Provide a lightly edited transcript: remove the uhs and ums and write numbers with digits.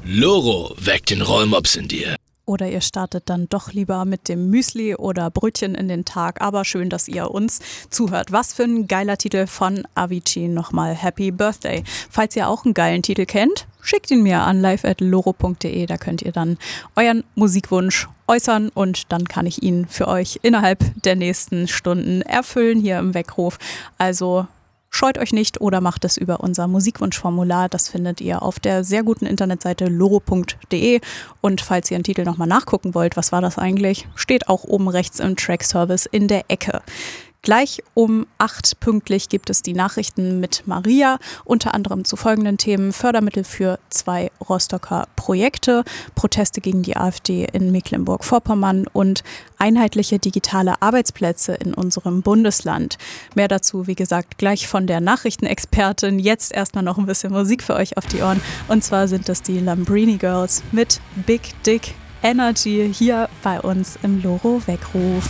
Loro weckt den Rollmops in dir. Oder ihr startet dann doch lieber mit dem Müsli oder Brötchen in den Tag. Aber schön, dass ihr uns zuhört. Was für ein geiler Titel von Avicii. Nochmal Happy Birthday. Falls ihr auch einen geilen Titel kennt, schickt ihn mir an live@loro.de. Da könnt ihr dann euren Musikwunsch äußern und dann kann ich ihn für euch innerhalb der nächsten Stunden erfüllen hier im Weckruf. Also scheut euch nicht oder macht es über unser Musikwunschformular. Das findet ihr auf der sehr guten Internetseite loro.de. Und falls ihr einen Titel nochmal nachgucken wollt, was war das eigentlich, steht auch oben rechts im Track-Service in der Ecke. Gleich um 8 pünktlich gibt es die Nachrichten mit Maria, unter anderem zu folgenden Themen: Fördermittel für 2 Rostocker Projekte, Proteste gegen die AfD in Mecklenburg-Vorpommern und einheitliche digitale Arbeitsplätze in unserem Bundesland. Mehr dazu, wie gesagt, gleich von der Nachrichtenexpertin. Jetzt erstmal noch ein bisschen Musik für euch auf die Ohren. Und zwar sind das die Lambrini Girls mit Big Dick Energy hier bei uns im Loro Weckruf.